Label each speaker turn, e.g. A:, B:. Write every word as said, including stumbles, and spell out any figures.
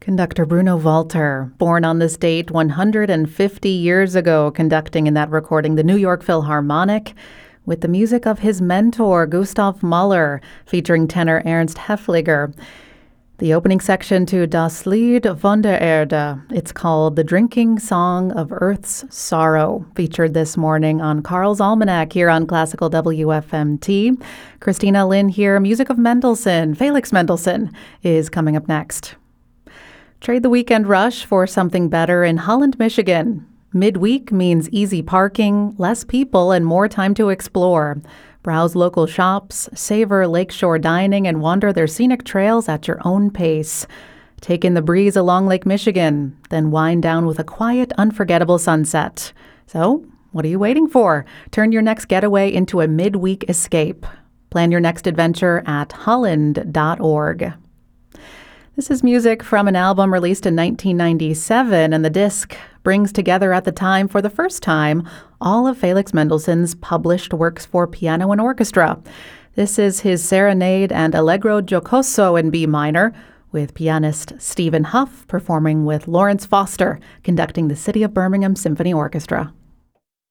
A: Conductor Bruno Walter, born on this date one hundred fifty years ago, conducting in that recording the New York Philharmonic with the music of his mentor, Gustav Mahler, featuring tenor Ernst Haefliger. The opening section to Das Lied von der Erde, it's called The Drinking Song of Earth's Sorrow, featured this morning on Carl's Almanac here on Classical W F M T. Christina Lynn here, music of Mendelssohn. Felix Mendelssohn is coming up next. Trade the weekend rush for something better in Holland, Michigan. Midweek means easy parking, less people, and more time to explore. Browse local shops, savor lakeshore dining, and wander their scenic trails at your own pace. Take in the breeze along Lake Michigan, then wind down with a quiet, unforgettable sunset. So, what are you waiting for? Turn your next getaway into a midweek escape. Plan your next adventure at holland dot org. This is music from an album released in nineteen ninety-seven, and the disc brings together at the time, for the first time, all of Felix Mendelssohn's published works for piano and orchestra. This is his Serenade and Allegro Giocoso in B minor, with pianist Stephen Huff performing with Lawrence Foster, conducting the City of Birmingham Symphony Orchestra.